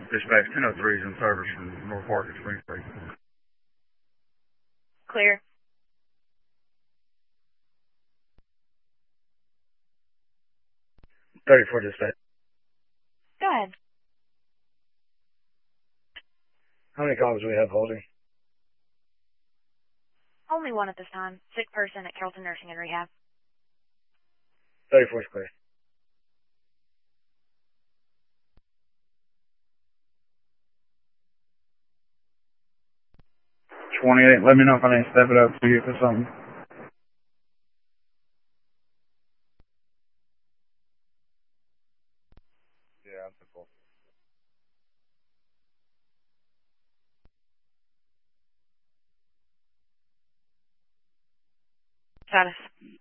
Dispatch 1003 is in service from North Park at Spring Creek. Clear. 34 dispatch. Go ahead. How many calls do we have holding? Only one at this time. Sick person at Carrollton Nursing and Rehab. 34 is clear. $28. Let me know if I need to step it up to you for something. Yeah, that's cool. Status.